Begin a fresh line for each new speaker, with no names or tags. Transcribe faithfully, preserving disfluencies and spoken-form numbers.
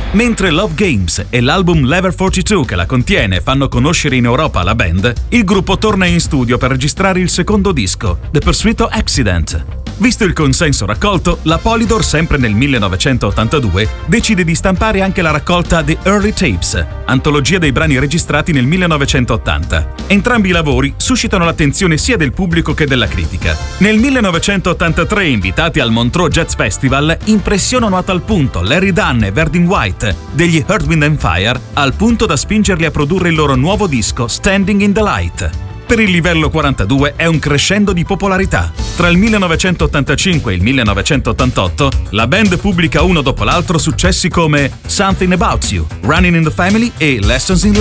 Mentre Love Games e l'album Level quarantadue che la contiene fanno conoscere in Europa la band, il gruppo torna in studio per registrare il secondo disco, The Pursuit of Accident. Visto il consenso raccolto, la Polydor, sempre nel millenovecentottantadue, decide di stampare anche la raccolta The Early Tapes, antologia dei brani registrati nel millenovecentottanta. Entrambi i lavori suscitano l'attenzione sia del pubblico che della critica. Nel millenovecentottantatré, invitati al Montreux Jazz Festival, impressionano a tal punto Larry Dunn e Verdin White degli Earth, Wind and Fire, al punto da spingerli a produrre il loro nuovo disco Standing in the Light. Per il livello quarantadue è un crescendo di popolarità. Tra il millenovecentottantacinque e il millenovecentottantotto, la band pubblica uno dopo l'altro successi come Something About You, Running in the Family e Lessons in